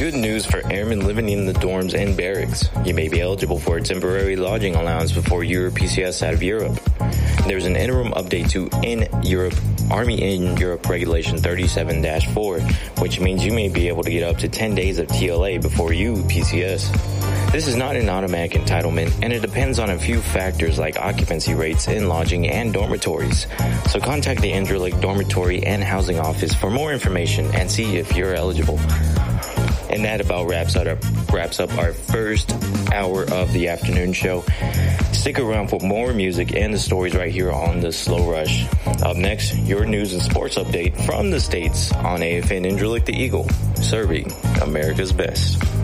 Good news for airmen living in the dorms and barracks. You may be eligible for a temporary lodging allowance before your PCS out of Europe. There's an interim update to Army in Europe Regulation 37-4, which means you may be able to get up to 10 days of TLA before you PCS. This is not an automatic entitlement, and it depends on a few factors like occupancy rates in lodging and dormitories. So contact the Incirlik Dormitory and Housing Office for more information and see if you're eligible. And that about wraps up our first hour of the afternoon show. Stick around for more music and the stories right here on The Slow Rush. Up next, your news and sports update from the States on AFN Incirlik the Eagle, serving America's best.